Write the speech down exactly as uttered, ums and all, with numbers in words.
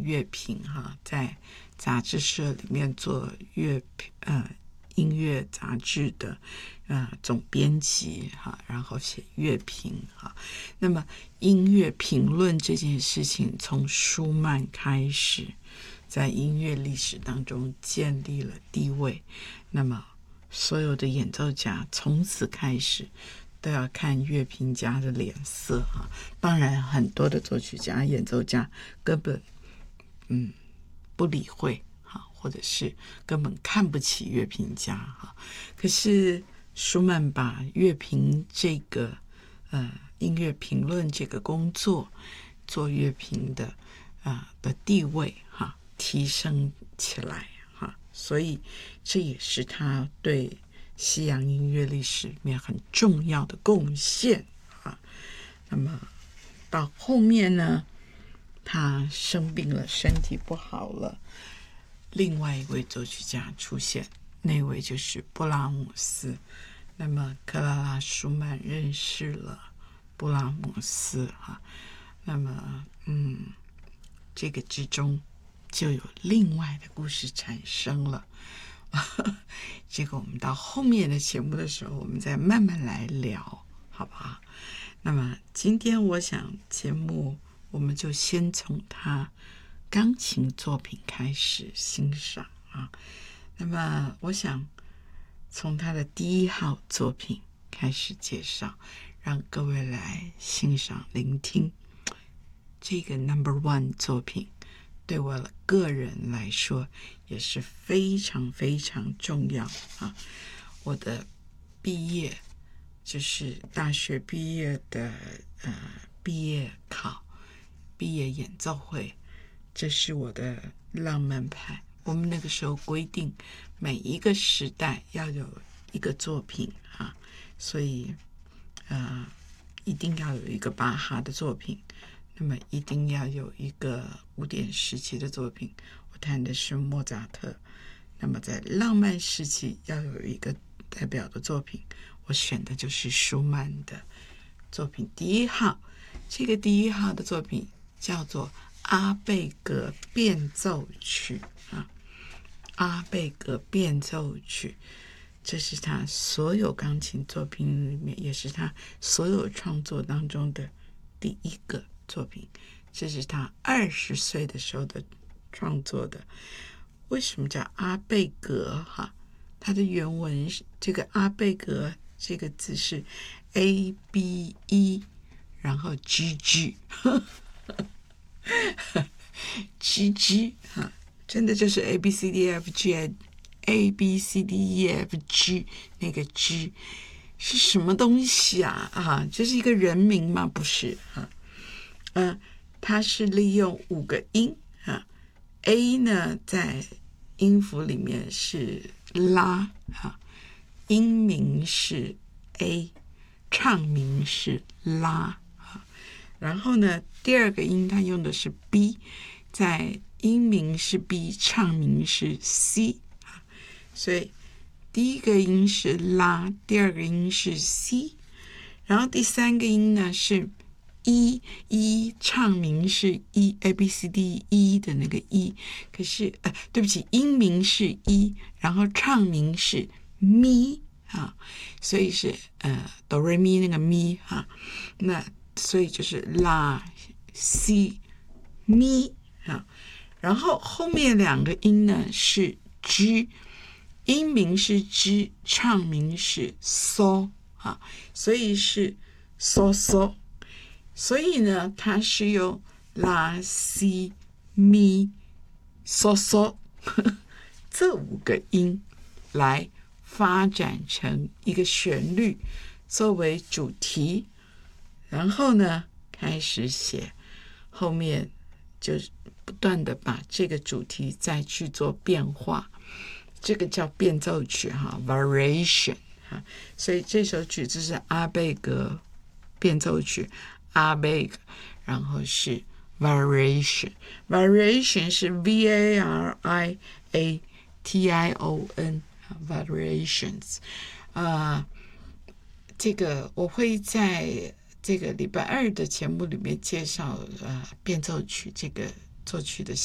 乐评哈，在杂志社里面做乐呃音乐杂志的呃总编辑哈，然后写乐评哈。那么音乐评论这件事情从舒曼开始，在音乐历史当中建立了地位。那么所有的演奏家从此开始都要看乐评家的脸色哈。当然很多的作曲家演奏家根本嗯不理会哈，或者是根本看不起乐评家哈。可是舒曼把乐评这个呃音乐评论这个工作，做乐评的呃的地位哈提升起来哈，所以这也是他对西洋音乐历史里面很重要的贡献啊。那么到后面呢，他生病了，身体不好了，另外一位作曲家出现，那位就是布拉姆斯。那么克拉拉舒曼认识了布拉姆斯哈，那么嗯，这个之中就有另外的故事产生了。这个我们到后面的节目的时候，我们再慢慢来聊，好不好？那么今天我想节目我们就先从他钢琴作品开始欣赏啊。那么我想从他的第一号作品开始介绍，让各位来欣赏聆听这个 number one 作品。对我个人来说也是非常非常重要啊！我的毕业就是大学毕业的呃毕业考、毕业演奏会，这是我的浪漫派。我们那个时候规定每一个时代要有一个作品啊，所以呃一定要有一个巴哈的作品。那么一定要有一个古典时期的作品，我弹的是莫扎特。那么在浪漫时期要有一个代表的作品，我选的就是舒曼的作品第一号。这个第一号的作品叫做阿贝格变奏曲啊，阿贝格变奏曲，这是他所有钢琴作品里面，也是他所有创作当中的第一个作品。这是他二十岁的时候的创作的。为什么叫阿贝格哈？它的原文这个阿贝格这个字是 A B E 然后 G G G G 哈，真的就是 A B C D F G A B C D E F G 那个 G 是什么东西啊？啊，这是一个人名吗？不是哈。嗯、呃，它是利用五个音啊 ，A 呢在音符里面是拉啊，音名是 A， 唱名是拉啊。然后呢，第二个音它用的是 B， 在音名是 B， 唱名是 C 啊，所以第一个音是拉，第二个音是 C， 然后第三个音呢是E， E 唱名是 E A B C D E 的那个 E， 可是呃对不起，音名是 E， 然后唱名是咪啊，所以是呃哆瑞咪那个咪啊，那所以就是拉 C 咪啊，然后后面两个音呢是 G， 音名是 G， 唱名是 So 啊，所以是 So So。所以呢，它是用拉、西、咪、嗦嗦这五个音来发展成一个旋律作为主题，然后呢，开始写，后面就不断的把这个主题再去做变化，这个叫变奏曲哈 ，variation 哈，所以这首曲子是阿贝格变奏曲。阿贝格，然后是 variation， variation 是 V A R I A T I O N variations， 呃，这个我会在这个礼拜二的节目里面介绍呃变奏曲这个作曲的